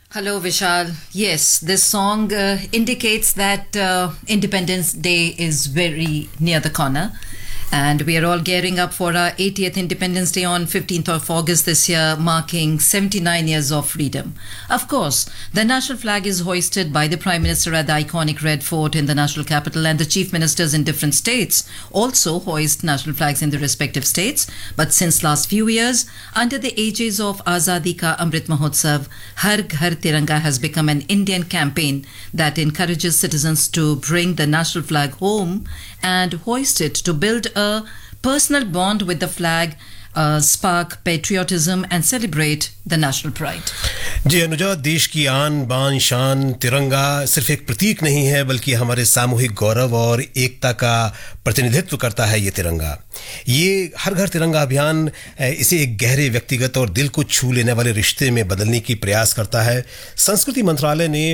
Hello, Vishal. Yes, this song indicates that Independence Day is very near the corner. And we are all gearing up for our 80th Independence Day on 15th of August this year, marking 79 years of freedom. Of course, the national flag is hoisted by the Prime Minister at the iconic Red Fort in the national capital, and the chief ministers in different states also hoist national flags in the respective states. But since last few years, under the aegis of Azadi Ka Amrit Mahotsav, Har Ghar Tiranga has become an Indian campaign that encourages citizens to bring the national flag home and hoist it to build a personal bond with the flag, spark patriotism and celebrate the national pride. जी अनुजा, देश की आन बान शान तिरंगा सिर्फ एक प्रतीक नहीं है बल्कि हमारे सामूहिक गौरव और एकता का प्रतिनिधित्व करता है ये तिरंगा। ये हर घर तिरंगा अभियान इसे एक गहरे व्यक्तिगत और दिल को छू लेने वाले रिश्ते में बदलने की प्रयास करता है। संस्कृति मंत्रालय ने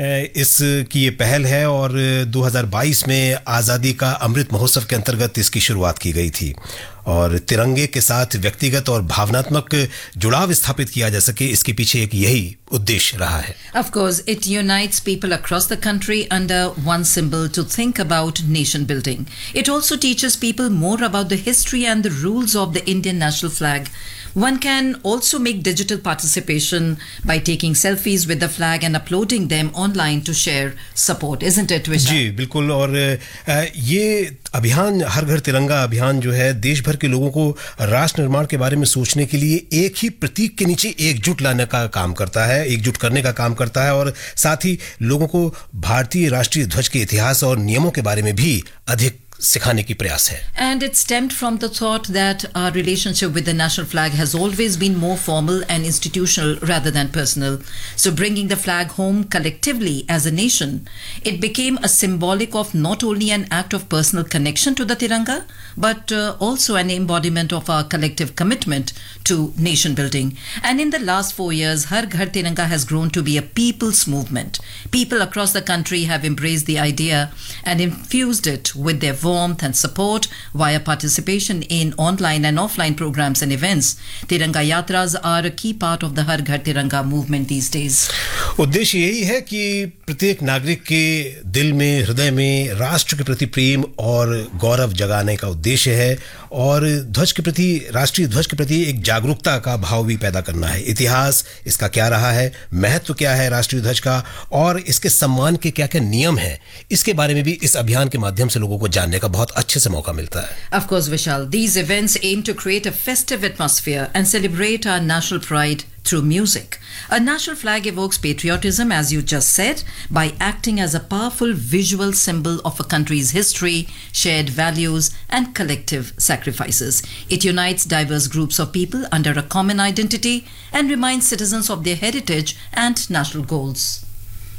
इसकी ये पहल है और 2022 में आज़ादी का अमृत महोत्सव के अंतर्गत इसकी शुरुआत की गई थी और तिरंगे के साथ व्यक्तिगत और भावनात्मक जुड़ाव स्थापित किया जा सके, इसके पीछे एक यही उद्देश्य रहा है। Of course, it unites people across the country under one symbol to think about nation building. It also teaches people more about the history and the rules of the Indian national flag. One can also make digital participation by taking selfies with the flag and uploading them online to share support, isn't it, Vishal? जी बिल्कुल। और ये अभियान हर घर तिरंगा अभियान जो है देश भर के लोगों को राष्ट्र निर्माण के बारे में सोचने के लिए एक ही प्रतीक के नीचे एकजुट लाने का काम करता है, एकजुट करने का काम करता है और साथ ही लोगों को भारतीय राष्ट्रीय ध्वज के इतिहास और नियमों के बारे में भी अधिक सिखाने की प्रयास है। And it stemmed from the thought that our relationship with the national flag has always been more formal and institutional rather than personal. So bringing the flag home collectively as a nation, it became a symbolic of not only an act of personal connection to the Tiranga, but also an embodiment of our collective commitment to nation building. And in the last 4 years, Har Ghar Tiranga has grown to be a people's movement. People across the country have embraced the idea and infused it with their warmth and support via participation in online and offline programs and events. Tiranga Yatras are a key part of the Har Ghar Tiranga movement these days. उद्देश्य यही है कि प्रत्येक नागरिक के दिल में, हृदय में राष्ट्र के प्रति प्रेम और गौरव जगाने का उद्देश्य है और ध्वज के प्रति, राष्ट्रीय ध्वज के प्रति एक जागरूकता का भाव भी पैदा करना है। इतिहास इसका क्या रहा है, महत्व क्या है राष्ट्रीय ध्वज का और इसके सम्मान के क्या क्या नियम हैं, इसके बारे में भी इस अभियान के माध्यम से लोगों को जानने का बहुत अच्छे से मौका मिलता है। Of course, Vishal, these events aim to create a festive atmosphere and celebrate our national pride through music. A national flag evokes patriotism, as you just said, by acting as a powerful visual symbol of a country's history, shared values, and collective sacrifices. It unites diverse groups of people under a common identity and reminds citizens of their heritage and national goals.